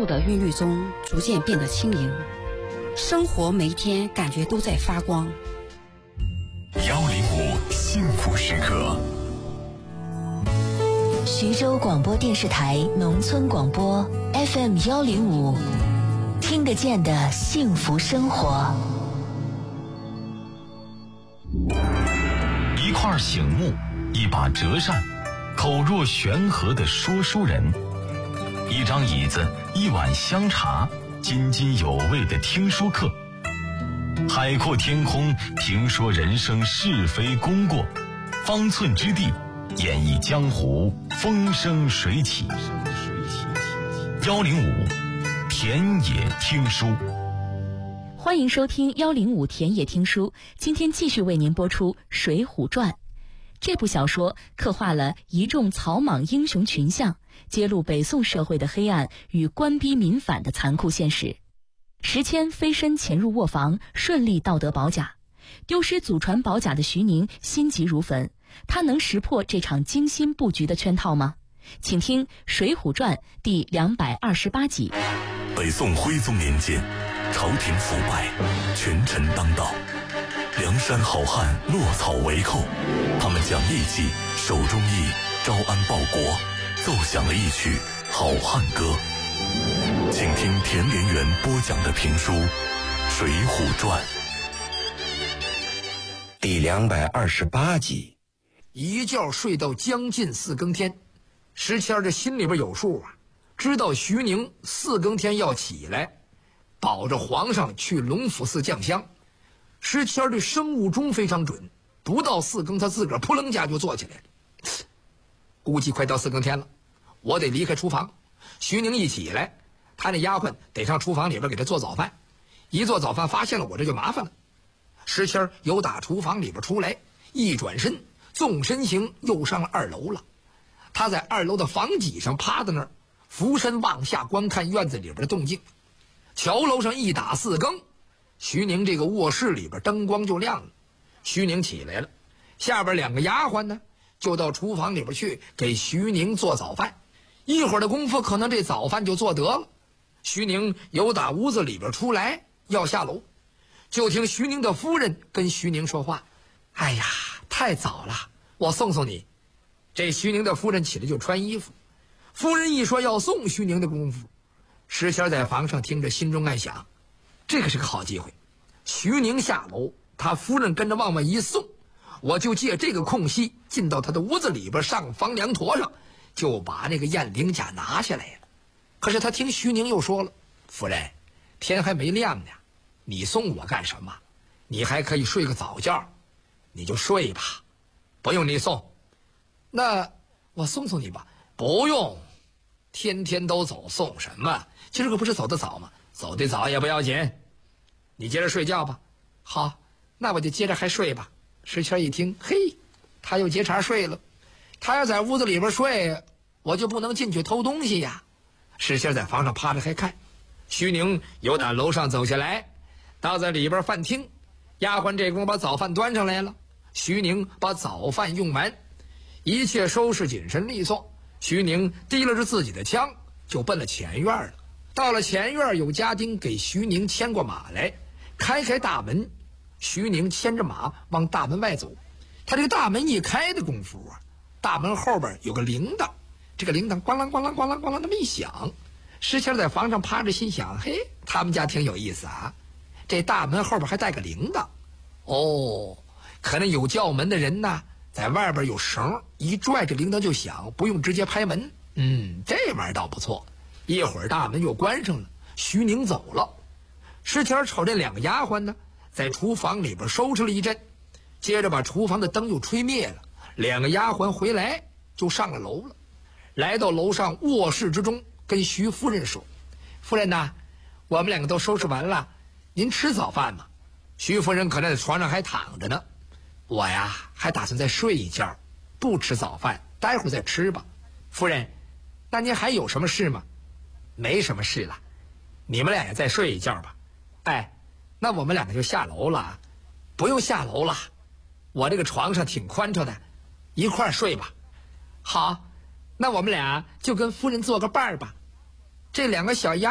瘦的韵律中逐渐变得轻盈，生活每一天感觉都在发光。 105幸福时刻， 徐州广播电视台农村广播 FM 105，听得见的幸福生活。 一块醒目，一把折扇，口若悬河的说书人，一张椅子，一碗香茶，津津有味的听书课。海阔天空，评说人生是非功过，方寸之地，演绎江湖风生水起。105田野听书， 欢迎收听105田野听书。今天继续为您播出《水浒传》。这部小说刻画了一众草莽英雄群像，揭露北宋社会的黑暗与官逼民反的残酷现实。石阡飞身潜入卧房，顺利盗得宝甲。丢失祖传宝甲的徐宁心急如焚，他能识破这场精心布局的圈套吗？请听《水浒传》第228集。 北宋徽宗年间，朝廷腐败，权臣当道，梁山好汉落草为寇，他们将义气、手中义、招安报国，奏响了一曲好汉歌。请听田连元播讲的评书《水浒传》 第228集。 一觉睡到将近4更天，石阡这心里边有数啊，知道徐宁4更天要起来，保着皇上去龙府寺降香。石阡这生物钟非常准，不到4更他自个儿扑棱家就坐起来了。估计快到4更天了，我得离开厨房。徐宁一起来，他那丫鬟得上厨房里边给他做早饭，一做早饭发现了我，这就麻烦了。石阡由打厨房里边出来，一转身纵身行又上了2楼了。他在2楼的房脊上趴在那儿，俯身往下观看院子里边的动静。桥楼上一打4更，徐宁这个卧室里边灯光就亮了。徐宁起来了，下边2个丫鬟呢就到厨房里边去给徐宁做早饭。一会儿的功夫，可能这早饭就做得了。徐宁由打屋子里边出来要下楼，就听徐宁的夫人跟徐宁说话：“哎呀，太早了，我送送你。”这徐宁的夫人起来就穿衣服。夫人一说要送徐宁的功夫，石阡在房上听着，心中暗想：这可是个好机会。徐宁下楼，他夫人跟着往外一送，我就借这个空隙进到他的屋子里边，上房梁坨上，就把那个雁翎甲拿下来了。可是他听徐宁又说了：“夫人，天还没亮呢，你送我干什么？你还可以睡个早觉，你就睡吧，不用你送。”“那我送送你吧。”“不用，天天都走，送什么？今儿个不是走得早吗？走得早也不要紧，你接着睡觉吧。”“好，那我就接着还睡吧。”石阡一听，嘿，他又接茬睡了。他要在屋子里边睡，我就不能进去偷东西呀。石阡在房上趴着还看。徐宁由打楼上走下来，到在里边饭厅，丫鬟这功夫把早饭端上来了。徐宁把早饭用完，一切收拾谨慎利索。徐宁提了着自己的枪，就奔了前院了。到了前院，有家丁给徐宁牵过马来，开大门。徐宁牵着马往大门外走。他这个大门一开的功夫啊，大门后边有个铃铛，这个铃铛咣啷咣啷咣啷咣啷那么一响。石阡在房上趴着，心想：嘿，他们家挺有意思啊，这大门后边还带个铃铛。哦，可能有叫门的人呢，在外边有绳，一拽这铃铛就响，不用直接拍门。这玩意儿倒不错。一会儿大门又关上了，徐宁走了。石阡瞅这2个丫鬟呢，在厨房里边收拾了一阵，接着把厨房的灯又吹灭了。2个丫鬟回来就上了楼了。来到楼上卧室之中，跟徐夫人说：“夫人呐，我们2个都收拾完了，您吃早饭吗？”徐夫人可能在床上还躺着呢。“我呀，还打算再睡一觉，不吃早饭，待会儿再吃吧。”“夫人，那您还有什么事吗？”“没什么事了，你们俩也再睡一觉吧。”“哎，那我们2个就下楼了。”“不用下楼了，我这个床上挺宽敞的，一块儿睡吧。”“好，那我们俩就跟夫人做个伴儿吧。”这2个小丫